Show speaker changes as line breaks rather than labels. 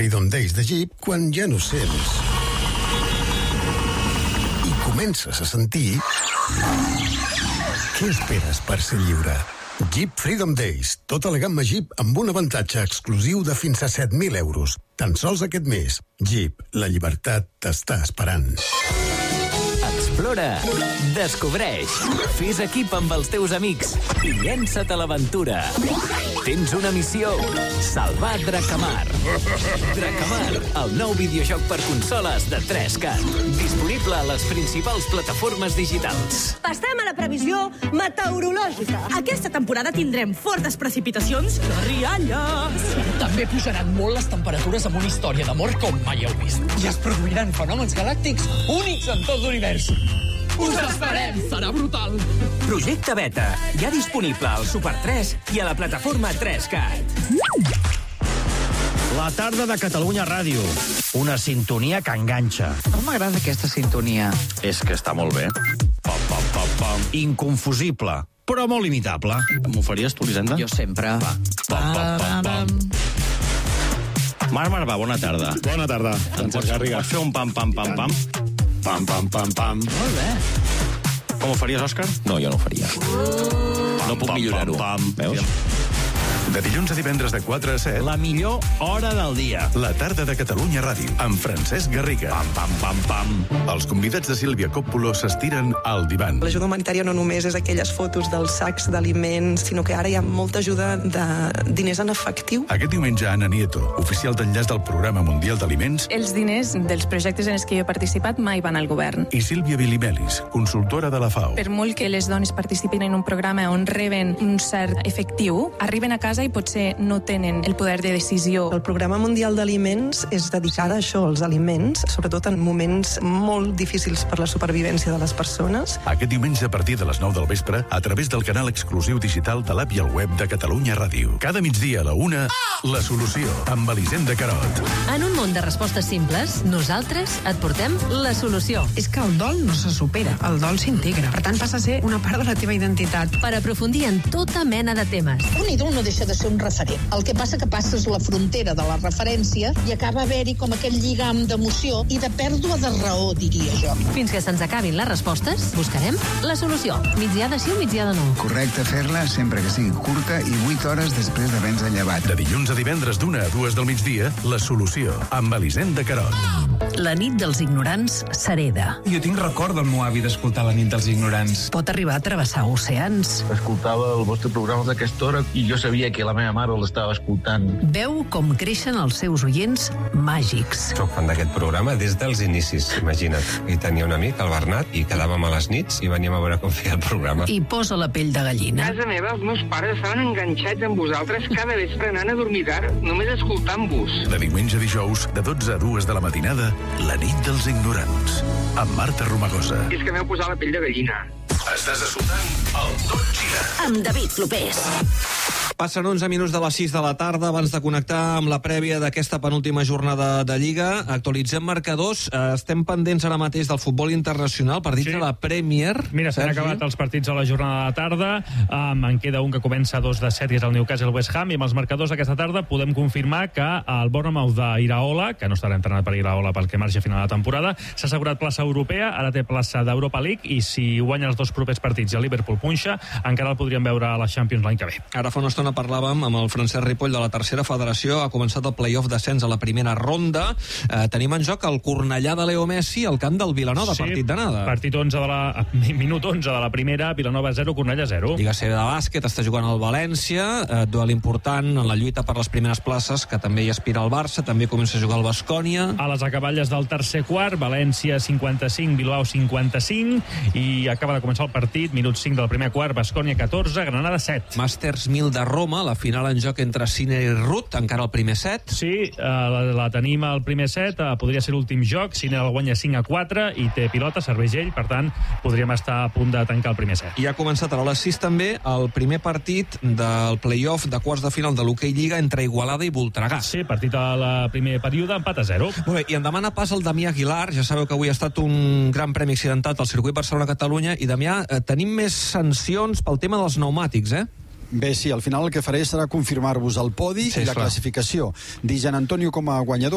Freedom Days de Jeep quan ja no sents i comences a sentir què esperes per ser lliure. Jeep Freedom Days, tota la gamma Jeep amb un avantatge exclusiu de fins a 7.000 euros. Tan sols aquest mes. Jeep, la llibertat t'està esperant.
Explora, descobreix, fes equip amb els teus amics i llença't a l'aventura. Tens una missió: salvar Drakamar. Drakamar, el nou videojoc per consoles de 3Cat. Disponible a les principals plataformes digitals.
Passem a la previsió meteorològica. Aquesta temporada tindrem fortes precipitacions i rialles.
També pujaran molt les temperatures amb una història d'amor com mai heu vist. I es produiran fenòmens galàctics únics en tot l'univers. Us esperem! Serà brutal!
Projecte Beta, ja disponible al Super 3 i a la plataforma 3Cat.
La tarda de Catalunya Ràdio. Una sintonia que enganxa.
No m'agrada aquesta sintonia.
És que està molt bé. Pam, pam, pam, pam. Inconfusible, però molt imitable. M'ho faries tu, Elisenda?
Jo sempre.
Pam, pam, pam, pam. Marc Marvà, bona tarda.
Bona tarda, Francesc Garriga.
Pots fer un pam, pam, pam, pam?
Pam, pam, pam, pam.
Molt bé.
Com ho faries, Òscar?
No, jo no ho faria. No puc millorar-ho. Veus?
De dilluns a divendres de 4 a 7.
La millor hora del dia.
La tarda de Catalunya Ràdio, amb Francesc Garriga.
Pam, pam, pam, pam.
Els convidats de Sílvia Coppola s'estiren al divan.
L'ajuda humanitària no només és aquelles fotos dels sacs d'aliments, sinó que ara hi ha molta ajuda de diners en efectiu.
Aquest diumenge, Ana Nieto, oficial d'enllaç del Programa Mundial d'Aliments,
Els diners dels projectes en els que jo he participat mai van al govern.
i Sílvia Bilimelis, consultora de la FAO.
Per molt que les dones participin en un programa on reben un cert efectiu, arriben a casa i potser no tenen el poder de decisió.
El Programa Mundial d'Aliments és dedicat a això, als aliments, sobretot en moments molt difícils per la supervivència de les persones.
Aquest diumenge a partir de les 9 del vespre, a través del canal exclusiu digital de l'app i el web de Catalunya Ràdio. Cada migdia a la 1, La Solució, amb Elisenda Carot.
En un món de respostes simples, nosaltres et portem la solució.
És que el dol no se supera, el dol s'integra. Per tant, passa a ser una part de la teva identitat.
Per aprofundir en tota mena de temes.
Un ídol no deixa de ser un referent. El que passa que passes la frontera de la referència i acaba haver-hi com aquell lligam d'emoció i de pèrdua de raó, diria jo.
Fins que se'ns acabin les respostes, buscarem la solució. Migdiada sí o migdiada no.
Correcte fer-la sempre que sigui curta i 8 hores després d'haver-nos llevat.
De dilluns a divendres d'1 a 2 del migdia, La Solució, amb Elisenda Carot.
La nit dels ignorants s'hereda.
Jo tinc record del meu avi d'escoltar La nit dels ignorants.
Pot arribar a travessar oceans.
Escoltava el vostre programa d'aquesta hora i jo sabia que la meva mare l'estava escoltant.
Veu com creixen els seus oients màgics.
Soc fan d'aquest programa des dels inicis, imagina't. I tenia un amic, el Bernat, i quedàvem a les nits i veníem a veure com feia el programa.
I posa la pell de gallina.
A casa meva els meus pares estaven enganxats amb vosaltres cada vespre anant a dormir tard, només escoltant-vos.
De diumenge a dijous, de 12 a 2 de la matinada, La nit dels ignorants, amb Marta Romagosa.
És que m'heu posat la pell de gallina.
Estàs escoltant el Tot Gira.
Amb David Clopés.
Passen 11 minuts de les 6 de la tarda abans de connectar amb la prèvia d'aquesta penúltima jornada de Lliga. Actualitzem marcadors. Estem pendents ara mateix del futbol internacional, partits de la Premier.
Mira, s'han acabat els partits a la jornada de tarda. En queda un que comença a 2 de 7, que és el Newcastle West Ham, i amb els marcadors aquesta tarda podem confirmar que el Bournemouth d'Iraola, que no estarà entrenat per Iraola pel que marxa a final de temporada, s'ha assegurat plaça europea, ara té plaça d'Europa League, i si guanya els dos propers partits i el Liverpool punxa, encara el podríem veure a la Champions l'any que ve.
Ara fa una estona parlàvem amb el Francesc Ripoll de la tercera federació. Ha començat el play-off d'ascens a la primera ronda. Tenim en joc el Cornellà de Leo Messi al camp del Vilanova,
sí,
partit d'anada.
Minut 11 de la primera, Vilanova 0, Cornellà 0.
Lliga CB de bàsquet, està jugant el València, duel important en la lluita per les primeres places, que també hi aspira el Barça, també comença a jugar el Baskonia.
A les acaballes del tercer quart, València 55, Bilbao 55, i acaba de començar el partit, minut 5 del primer quart, Baskonia 14, Granada 7.
Masters 1000 de Roma, la final en joc entre Sinner i Ruth, encara el primer set.
Sí, la tenim al primer set, podria ser l'últim joc, Sinner el guanya 5-4 i té pilota, serveix ell, per tant, podríem estar a punt de tancar el primer set.
I ha començat a les 6 també el primer partit del play-off de quarts de final de l'Hockey Lliga entre Igualada i Voltregà.
Sí, partit al primer període, empat a 0.
Molt bé, i en demana pas el Damià Aguilar, ja sabeu que avui ha estat un gran premi accidentat al circuit Barcelona-Catalunya, i Damià, tenim més sancions pel tema dels pneumàtics,
Bé, sí, al final el que faré serà confirmar-vos el podi i la classificació. Dir Gian Antonio com a guanyador.